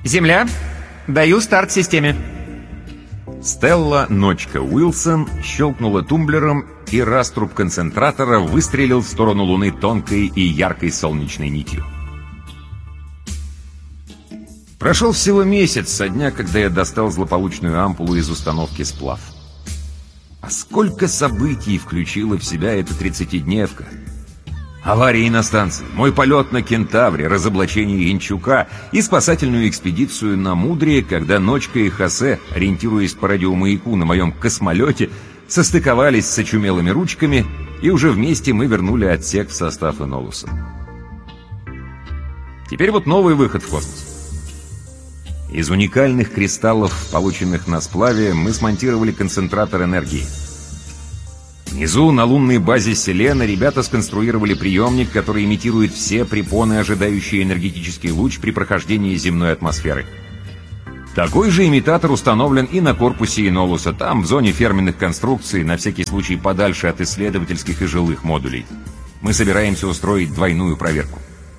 Земля, даю старт системе. Стелла Ночка Уилсон щелкнула тумблером, и раструб концентратора выстрелил в сторону Луны тонкой и яркой солнечной нитью. Прошел всего месяц со дня, когда я достал злополучную ампулу из установки «Сплав». А сколько событий включила в себя эта 30-дневка! Аварии на станции, мой полет на Кентавре, разоблачение Янчука и спасательную экспедицию на Мудре, когда Ночка и Хосе, ориентируясь по радиомаяку на моем космолете, состыковались с очумелыми ручками, и уже вместе мы вернули отсек в состав Энолуса. Теперь вот новый выход в космос. Из уникальных кристаллов, полученных на сплаве, мы смонтировали концентратор энергии. Внизу, на лунной базе Селена, ребята сконструировали приемник, который имитирует все препоны, ожидающие энергетический луч при прохождении земной атмосферы. Такой же имитатор установлен и на корпусе Энолуса, там, в зоне ферменных конструкций, на всякий случай подальше от исследовательских и жилых модулей. Мы собираемся устроить двойную проверку.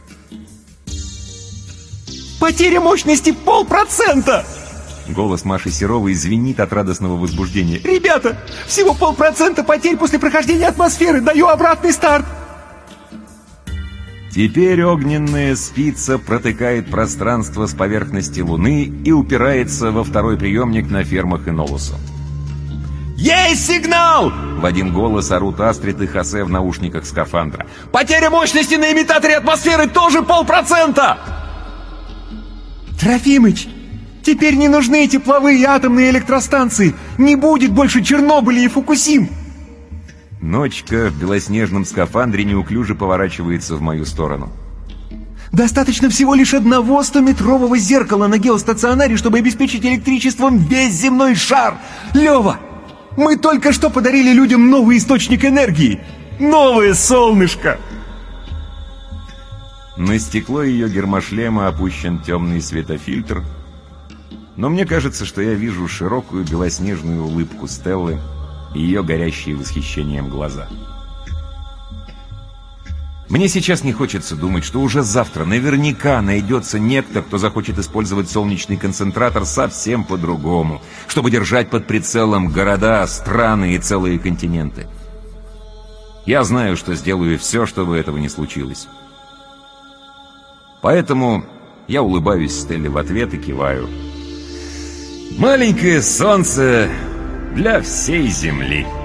Потеря мощности 0,5%! Голос Маши Серовой звенит от радостного возбуждения. Ребята, всего 0,5% потерь после прохождения атмосферы. Даю обратный старт. Теперь огненная спица протыкает пространство с поверхности Луны и упирается во второй приемник на фермах Энолуса. Есть сигнал! В один голос орут Астрид и Хосе в наушниках скафандра. Потеря мощности на имитаторе атмосферы тоже 0,5%! Трофимыч, теперь не нужны тепловые и атомные электростанции. Не будет больше Чернобыля и Фукусим. Ночка в белоснежном скафандре неуклюже поворачивается в мою сторону. Достаточно всего лишь одного 100-метрового зеркала на геостационаре, чтобы обеспечить электричеством весь земной шар. Лёва, мы только что подарили людям новый источник энергии. Новое солнышко. На стекло ее гермошлема опущен темный светофильтр, но мне кажется, что я вижу широкую белоснежную улыбку Стеллы и ее горящие восхищением глаза. Мне сейчас не хочется думать, что уже завтра наверняка найдется некто, кто захочет использовать солнечный концентратор совсем по-другому, чтобы держать под прицелом города, страны и целые континенты. Я знаю, что сделаю все, чтобы этого не случилось. Поэтому я улыбаюсь Стелле в ответ и киваю. Маленькое солнце для всей Земли.